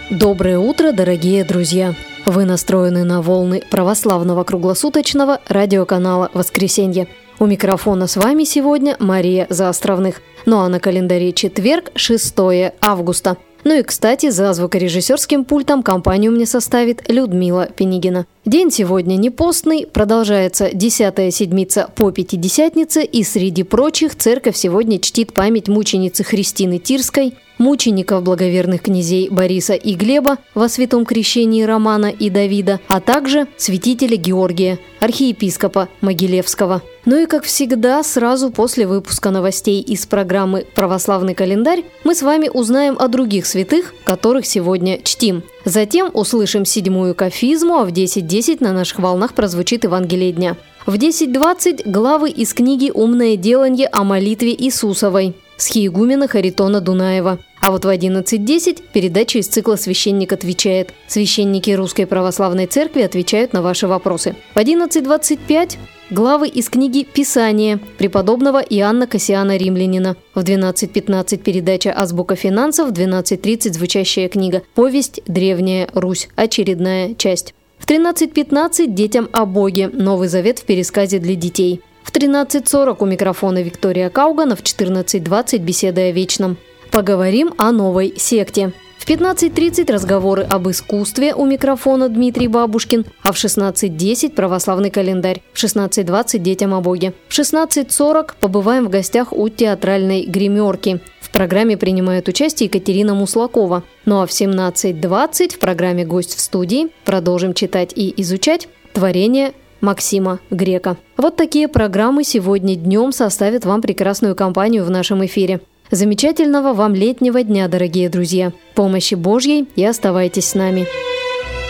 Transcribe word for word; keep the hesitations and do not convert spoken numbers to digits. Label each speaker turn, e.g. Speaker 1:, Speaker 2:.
Speaker 1: Доброе утро, дорогие друзья! Вы настроены на волны православного круглосуточного радиоканала «Воскресенье». У микрофона с вами сегодня Мария Заостровных. Ну а на календаре четверг, шестое августа. Ну и, кстати, за звукорежиссерским пультом компанию мне составит Людмила Пенигина. День сегодня не постный, продолжается десятая седмица по Пятидесятнице, и среди прочих церковь сегодня чтит память мученицы Христины Тирской, мучеников благоверных князей Бориса и Глеба во святом крещении Романа и Давида, а также святителя Георгия, архиепископа Могилевского. Ну и, как всегда, сразу после выпуска новостей из программы «Православный календарь» мы с вами узнаем о других святых, которых сегодня чтим. Затем услышим седьмую кафизму, а в десять десять на наших волнах прозвучит Евангелие дня. В десять двадцать главы из книги «Умное деланье о молитве Иисусовой» схиегумена Харитона Дунаева. А вот в одиннадцать десять передача из цикла «Священник отвечает». Священники Русской Православной Церкви отвечают на ваши вопросы. В одиннадцать двадцать пять главы из книги «Писание» преподобного Иоанна Кассиана Римлянина. В двенадцать пятнадцать передача «Азбука финансов», в двенадцать тридцать звучащая книга «Повесть Древняя Русь», очередная часть. В тринадцать пятнадцать детям о Боге. Новый Завет в пересказе для детей. В тринадцать сорок у микрофона Виктория Кауган, в четырнадцать двадцать беседа о вечном. Поговорим о новой секте. В пятнадцать тридцать разговоры об искусстве, у микрофона Дмитрий Бабушкин, а в шестнадцать десять православный календарь, в шестнадцать двадцать детям о Боге. В шестнадцать сорок побываем в гостях у театральной гримерки. В программе принимает участие Екатерина Муслакова. Ну а в семнадцать двадцать в программе «Гость в студии» продолжим читать и изучать творение Максима Грека. Вот такие программы сегодня днем составят вам прекрасную компанию в нашем эфире. Замечательного вам летнего дня, дорогие друзья! Помощи Божьей и оставайтесь с нами!